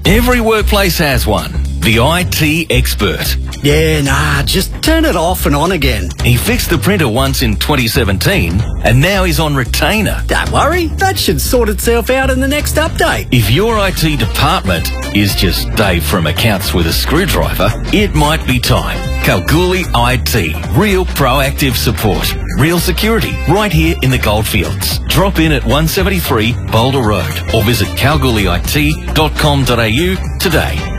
Every workplace has one. The IT expert. Yeah, nah, just turn it off and on again. He fixed the printer once in 2017 and now he's on retainer. Don't worry, that should sort itself out in the next update. If your IT department is just Dave from accounts with a screwdriver, it might be time. Kalgoorlie IT. Real proactive support. Real security. Right here in the Goldfields. Drop in at 173 Boulder Road or visit kalgoorlieit.com.au today.